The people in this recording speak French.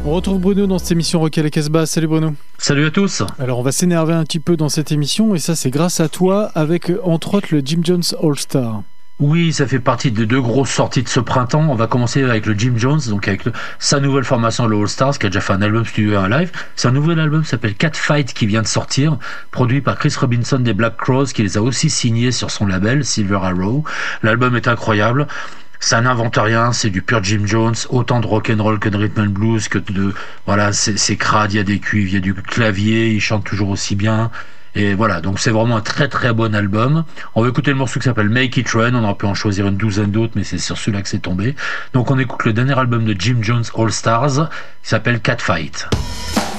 On retrouve Bruno dans cette émission Rock à la Casbah. Salut Bruno. Salut à tous. Alors on va s'énerver un petit peu dans cette émission et ça c'est grâce à toi avec entre autres le Jim Jones All-Star. Oui, ça fait partie des deux grosses sorties de ce printemps. On va commencer avec le Jim Jones, donc avec sa nouvelle formation, le All Stars, qui a déjà fait un album studio et un live. C'est un nouvel album qui s'appelle Cat Fight qui vient de sortir, produit par Chris Robinson des Black Crowes, qui les a aussi signés sur son label Silver Arrow. L'album est incroyable. Ça n'invente rien, c'est du pur Jim Jones, autant de rock'n'roll que de rhythm and blues, que de, voilà, c'est crade, il y a des cuivres, il y a du clavier, il chante toujours aussi bien. Et voilà, donc c'est vraiment un très très bon album. On va écouter le morceau qui s'appelle Make It Rain, on aurait pu en choisir une douzaine d'autres, mais c'est sur celui-là que c'est tombé. Donc on écoute le dernier album de Jim Jones All Stars, qui s'appelle Cat Fight.